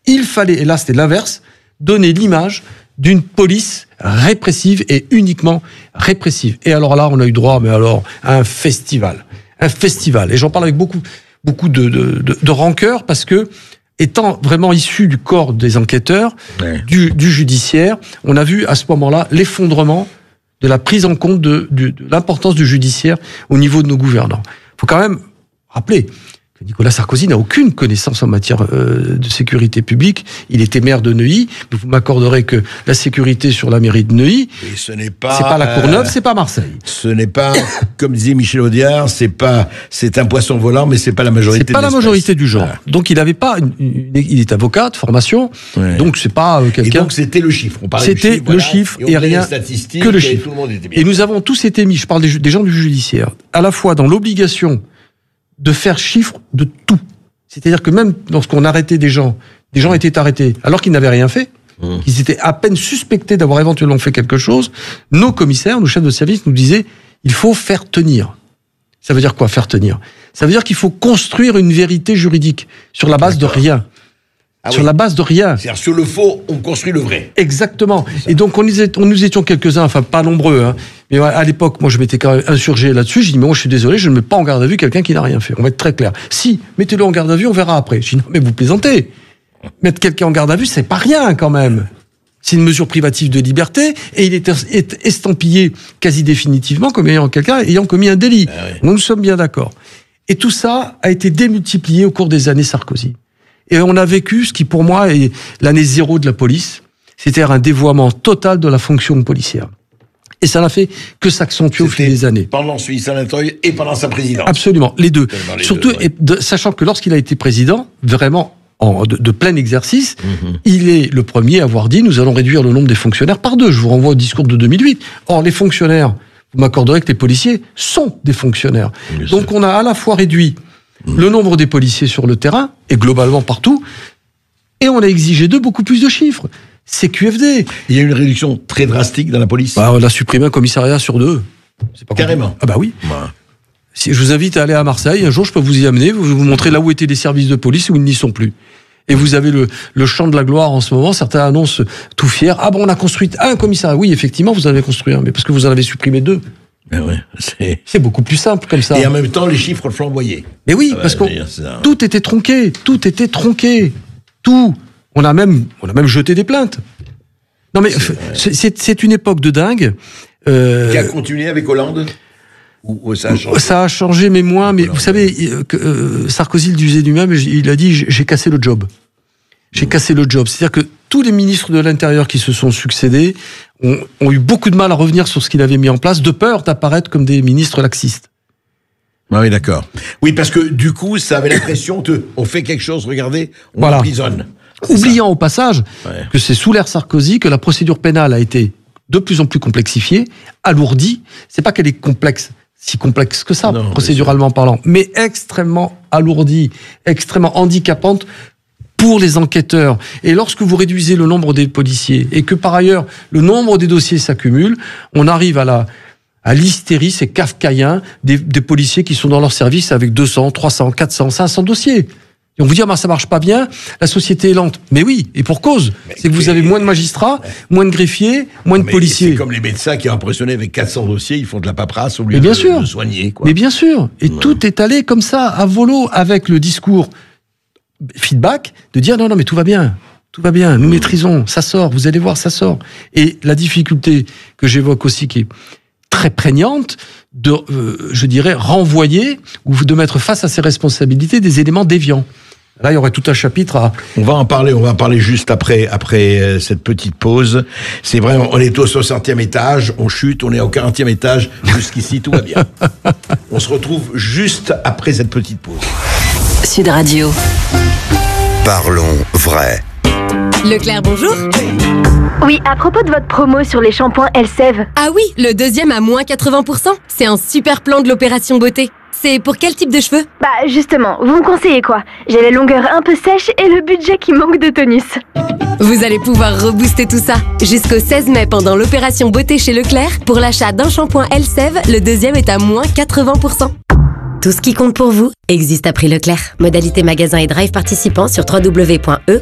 Il fallait, et là c'était l'inverse, donner l'image d'une police répressive et uniquement répressive. Et alors là, on a eu droit, à un festival. Et j'en parle avec beaucoup de rancœur parce que, étant vraiment issu du corps des enquêteurs, du judiciaire, on a vu à ce moment-là l'effondrement de la prise en compte de l'importance du judiciaire au niveau de nos gouvernants. Il faut quand même rappeler que Nicolas Sarkozy n'a aucune connaissance en matière de sécurité publique. Il était maire de Neuilly. Vous m'accorderez que la sécurité sur la mairie de Neuilly, c'est pas la Courneuve, c'est pas Marseille. Ce n'est pas, comme disait Michel Audiard, c'est un poisson volant, mais c'est pas la majorité. C'est pas la majorité du genre. Donc il avait pas, il est avocat de formation. Donc c'est pas quelqu'un. Et donc c'était le chiffre. On parlait c'était du chiffre, le chiffre et rien que le chiffre. Tout le monde était bien. Et nous avons tous été mis. Je parle des gens du judiciaire, à la fois dans l'obligation de faire chiffre de tout. C'est-à-dire que même lorsqu'on arrêtait des gens étaient arrêtés alors qu'ils n'avaient rien fait, qu'ils étaient à peine suspectés d'avoir éventuellement fait quelque chose, nos commissaires, nos chefs de service nous disaient il faut faire tenir. Ça veut dire quoi, faire tenir ? Ça veut dire qu'il faut construire une vérité juridique sur la base de rien. La base de rien. C'est-à-dire, sur le faux, on construit le vrai. Exactement. Et donc, nous étions quelques-uns, enfin, pas nombreux, mais à l'époque, moi, je m'étais quand même insurgé là-dessus. J'ai dit, mais moi, je suis désolé, je ne mets pas en garde à vue quelqu'un qui n'a rien fait. On va être très clair. Si, mettez-le en garde à vue, on verra après. J'ai dit, non, mais vous plaisantez. Mettre quelqu'un en garde à vue, c'est pas rien, quand même. C'est une mesure privative de liberté, et il est estampillé quasi définitivement comme quelqu'un ayant commis un délit. Donc, nous sommes bien d'accord. Et tout ça a été démultiplié au cours des années Sarkozy. Et on a vécu ce qui, pour moi, est l'année zéro de la police, c'est-à-dire un dévoiement total de la fonction policière. Et ça n'a fait que s'accentuer au fil des années. Pendant celui de Saint-Antoine et pendant sa présidence. Absolument, les deux. Surtout, sachant que lorsqu'il a été président, vraiment de plein exercice, il est le premier à avoir dit « nous allons réduire le nombre des fonctionnaires par 2 ». Je vous renvoie au discours de 2008. Or, les fonctionnaires, vous m'accorderez que les policiers sont des fonctionnaires. Donc on a à la fois réduit le nombre des policiers sur le terrain, et globalement partout, et on a exigé d'eux beaucoup plus de chiffres. C'est QFD. Il y a eu une réduction très drastique dans la police. On a supprimé un commissariat sur 2. C'est pas carrément. Ah bah oui. Si je vous invite à aller à Marseille, un jour je peux vous y amener, vous montrer là où étaient les services de police, où ils n'y sont plus. Et vous avez le champ de la gloire en ce moment, certains annoncent tout fiers, on a construit un commissariat. Oui, effectivement, vous en avez construit un, mais parce que vous en avez supprimé 2. C'est beaucoup plus simple comme ça. Et en même temps, les chiffres flamboyaient. Mais oui, parce que tout était tronqué. Tout. On a même jeté des plaintes. Non mais c'est une époque de dingue. Qui a continué avec Hollande ? Ou ça a changé ? Ça a changé, mais moins. Mais vous savez, Sarkozy le disait lui-même, il a dit j'ai cassé le job. J'ai cassé le job. C'est-à-dire que tous les ministres de l'Intérieur qui se sont succédés ont eu beaucoup de mal à revenir sur ce qu'il avait mis en place, de peur d'apparaître comme des ministres laxistes. Oui, d'accord. Oui, parce que du coup, ça avait l'impression qu'on fait quelque chose, regardez, on emprisonne. Oubliant au passage que c'est sous l'ère Sarkozy que la procédure pénale a été de plus en plus complexifiée, alourdie. C'est pas qu'elle est si complexe que ça, procéduralement parlant, mais extrêmement alourdie, extrêmement handicapante pour les enquêteurs. Et lorsque vous réduisez le nombre des policiers et que par ailleurs le nombre des dossiers s'accumule, on arrive à l'hystérie, c'est kafkaïen, des policiers qui sont dans leur service avec 200, 300, 400, 500 dossiers. Et on vous dit, ça marche pas bien, la société est lente. Mais oui, et pour cause. C'est que vous avez moins de magistrats, moins de greffiers, moins de policiers. C'est comme les médecins qui ont impressionné avec 400 dossiers, ils font de la paperasse au lieu de soigner. Mais bien sûr. Et tout est allé comme ça, à volo, avec le discours feedback, de dire non, mais tout va bien, nous maîtrisons, ça sort, vous allez voir, ça sort. Et la difficulté que j'évoque aussi, qui est très prégnante, de, je dirais, renvoyer ou de mettre face à ses responsabilités des éléments déviants. Là, il y aurait tout un chapitre à... On va en parler juste après cette petite pause. C'est vrai, on est au 60e étage, on chute, on est au 40e étage, jusqu'ici, tout va bien. On se retrouve juste après cette petite pause. Sud Radio. Parlons vrai. Leclerc, bonjour. Oui, à propos de votre promo sur les shampoings Elseve. Ah oui, le deuxième à moins 80%. C'est un super plan de l'opération beauté. C'est pour quel type de cheveux ? Bah justement, vous me conseillez quoi ? J'ai les longueurs un peu sèches et le budget qui manque de tonus. Vous allez pouvoir rebooster tout ça. Jusqu'au 16 mai pendant l'opération beauté chez Leclerc, pour l'achat d'un shampoing Elseve, le deuxième est à moins 80%. Tout ce qui compte pour vous existe à prix Leclerc. Modalité magasin et drive participant sur www.e